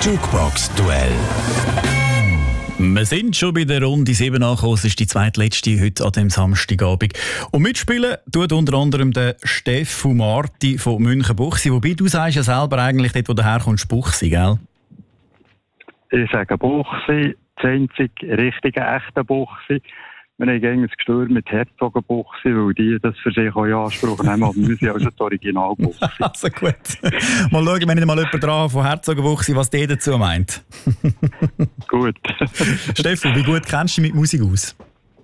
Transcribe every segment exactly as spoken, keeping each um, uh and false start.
Jukebox-Duell. Wir sind schon bei der Runde sieben angekommen. Es ist die zweitletzte heute an diesem Samstagabend. Und mitspielen tut unter anderem der Steffu Marti von Münchenbuchsee. Wobei du sagst ja selber eigentlich, dort wo du herkommst, Buchsee, gell? Ich sage Buchsee, das einzige richtige, echte Buchsee. Wir haben gegen das Gestür mit Herzogenbuchsee, weil die das für sich auch in Anspruch nehmen, aber wir sind also das Originalbuchsee. Also gut. Mal schauen, wenn ich mal jemand dran von Herzogenbuchsee, was der dazu meint. Gut. Steffu, wie gut kennst du dich mit Musik aus?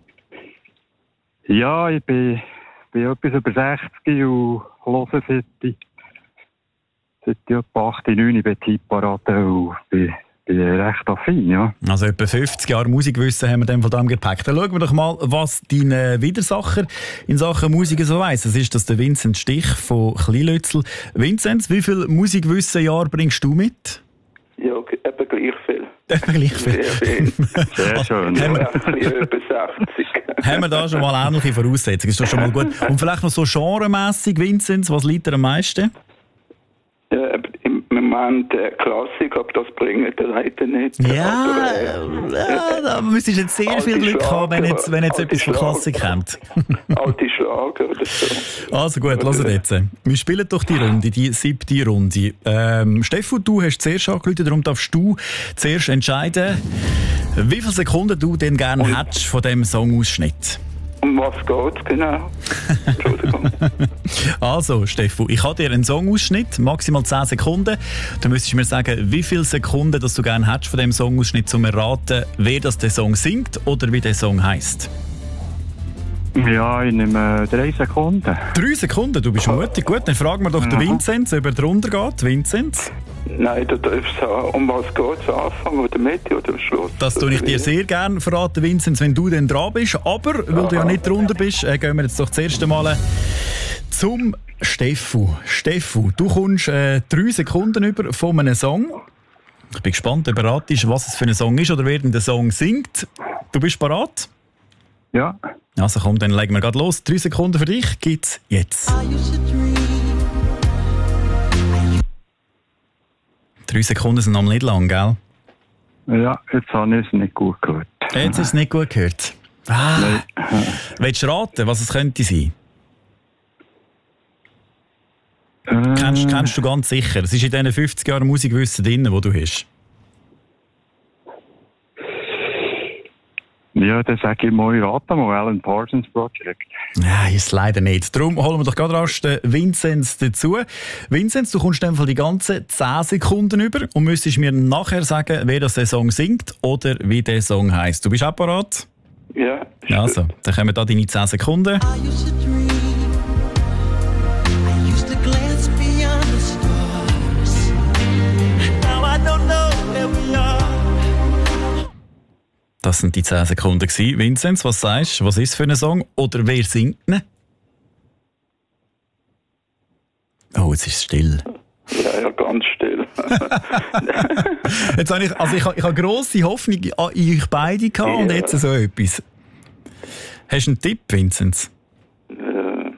Ja, ich bin, bin etwas über sechzig und höre seit, seit etwa acht, neun bei Tipparate und bin Ich bin recht affin, ja. Also etwa fünfzig Jahre Musikwissen haben wir dann von dem Gepäck. Dann schauen wir doch mal, was dein Widersacher in Sachen Musik so weiss. Das ist das der Vincent Stich von Kleinlützel. Vinzenz, wie viel Musikwissen-Jahr bringst du mit? Ja, eben gleich viel. Eben gleich viel. Sehr viel. Sehr schön. Haben wir, über sechzig. Haben wir da schon mal ähnliche Voraussetzungen? Ist doch schon mal gut. Und vielleicht noch so genremässig, Vinzenz, was liegt dir am meisten? Ja, im Moment äh, Klassik, aber das bringen die Leute nicht. Ja, aber, äh, ja da müsstest du jetzt sehr viel Glück Schlager, haben, wenn jetzt, wenn jetzt etwas von Klassik kommt. Alte Schlager oder so. Also gut, lass jetzt. Wir spielen doch die Runde, die siebte Runde. Ähm, Steffu, du hast zuerst angerufen, darum darfst du zuerst entscheiden, wie viele Sekunden du denn gerne Und? hättest von diesem Songausschnitt. Um was geht's genau? Entschuldigung. Also, Steffu, ich habe dir einen Songausschnitt, maximal zehn Sekunden. Dann müsstest du mir sagen, wie viele Sekunden dass du gerne hättest von diesem Songausschnitt, um zu erraten, wer das der Song singt oder wie der Song heisst. Ja, ich nehme drei Sekunden. Drei Sekunden? Du bist mutig. Gut, dann fragen wir doch ja. den Vinzenz, ob er drunter geht. Vinzenz? Nein, du darfst sagen, um was geht es, am Anfang oder Mitte oder am Schluss? Das tue ich dir sehr gerne verraten, Vinzenz, wenn du dann dran bist. Aber, weil Aha. du ja nicht drunter bist, äh, gehen wir jetzt doch das erste Mal zum Steffu. Steffu, du kommst äh, drei Sekunden über von einem Song. Ich bin gespannt, ob du ratest, was es für ein Song ist oder wer denn der Song singt. Du bist bereit? Ja. Also komm, dann legen wir gerade los. Drei Sekunden für dich gibt's jetzt. Drei Sekunden sind noch nicht lang, gell? Ja, jetzt habe ich es nicht gut gehört. Jetzt ist es nicht gut gehört. Ah. Nein. Willst du raten, was es könnte sein? Äh. Kennst, kennst du ganz sicher. Es ist in diesen fünfzig Jahren Musikwissen drin, die du hast. Ja, dann sage ich mal, rate mal, Alan Parsons Project. Nein, ist leider nicht. Darum holen wir doch gerade rasch den Vinzenz dazu. Vinzenz, du kommst einfach die ganzen zehn Sekunden über und müsstest mir nachher sagen, wer das der Song singt oder wie der Song heisst. Du bist auch bereit? Ja. Also, dann kommen da deine zehn Sekunden. Das sind die zehn Sekunden gewesen. Vinzenz, was sagst du? Was ist es für ein Song? Oder wer singt ihn? Oh, jetzt ist es still. Ja, ja, ganz still. jetzt habe ich, also ich, ich habe grosse Hoffnung in euch beide gehabt ja. und jetzt so etwas. Hast du einen Tipp, Vinzenz? Äh,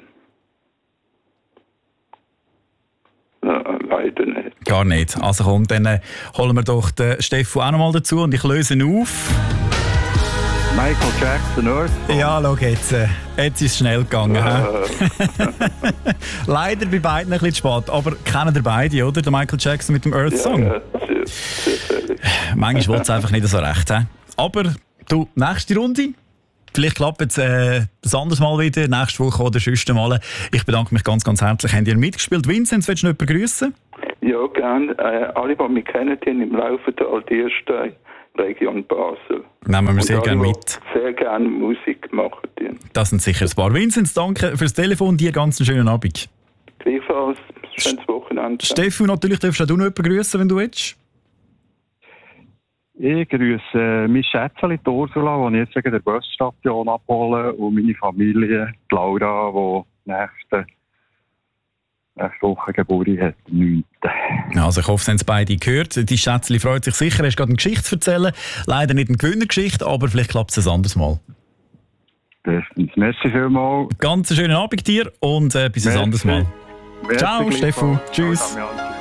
äh, leider nicht. Gar nicht. Also komm, dann äh, holen wir doch den Steffu auch noch mal dazu und ich löse ihn auf. Michael Jackson, Earth Song. Ja, schau jetzt. Äh, jetzt ist es schnell gegangen. Äh. Leider bei beiden ein bisschen spät. Aber kennen ihr beide, oder? Der Michael Jackson mit dem Earth Song. Ja, ja, sehr, sehr Manchmal will es einfach nicht so recht. He? Aber du, nächste Runde. Vielleicht klappt es äh, ein anderes Mal wieder, nächste Woche oder sonst Mal. Ich bedanke mich ganz, ganz herzlich. Habt ihr mitgespielt? Vinzenz, willst du noch jemanden grüßen? Ja, gerne. Äh, alle, die mich kennen, die im Laufe der Altierstein Region Basel. Nehmen wir sehr gerne mit. Sehr gerne Musik machen. Die. Das sind sicher ein paar. Vinzenz, danke fürs Telefon. Dir ganz einen schönen Abend. Gleichfalls. Schönes Wochenende. Steffu, natürlich darfst du auch noch jemanden grüßen, wenn du willst. Ich grüße äh, mein Schätzchen, die Ursula, die ich jetzt wegen der Busstation abhole, und meine Familie, die Laura, die nächste, nächste Woche Geburt hat, neunte Also ich hoffe, Sie haben es beide gehört. Die Schätzchen freut sich sicher. Er ist gerade eine Geschichte zu erzählen. Leider nicht eine Gewinnergeschichte, aber vielleicht klappt es ein anderes Mal. Bestens. Merci vielmals. Ganz einen schönen Abend dir und äh, bis ein anderes Mal. Merci. Ciao, Steffu. Tschüss. Ciao,